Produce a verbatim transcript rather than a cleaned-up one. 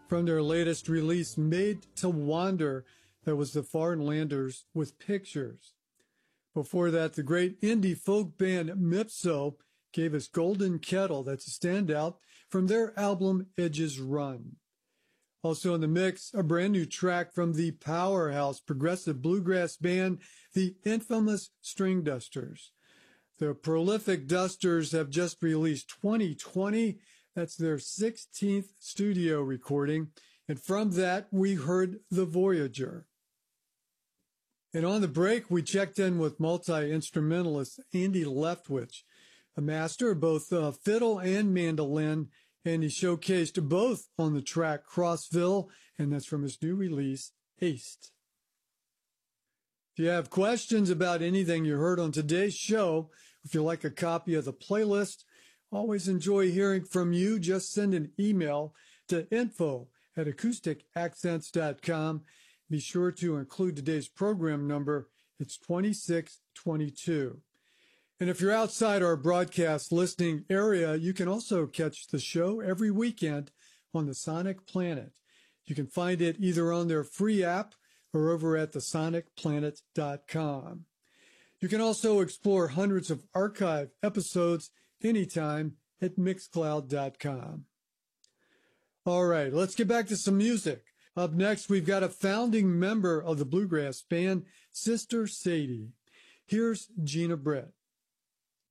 from their latest release, Made to Wander. That was the Farnlanders with Pictures. Before that, the great indie folk band Mipso gave us Golden Kettle. That's a standout from their album Edges Run. Also in the mix, a brand new track from the powerhouse progressive bluegrass band, the infamous String Dusters. The prolific Dusters have just released twenty twenty. That's their sixteenth studio recording. And from that, we heard The Voyager. And on the break, we checked in with multi-instrumentalist Andy Leftwich, a master of both uh, fiddle and mandolin, and he showcased both on the track Crossville, and that's from his new release, Haste. If you have questions about anything you heard on today's show, if you'd like a copy of the playlist, always enjoy hearing from you. Just send an email to info at acoustic accents dot com. Be sure to include today's program number. It's twenty-six twenty-two. And if you're outside our broadcast listening area, you can also catch the show every weekend on the Sonic Planet. You can find it either on their free app or over at the sonic planet dot com. You can also explore hundreds of archive episodes anytime at mixcloud dot com. All right, let's get back to some music. Up next, we've got a founding member of the bluegrass band, Sister Sadie. Here's Gina Brett.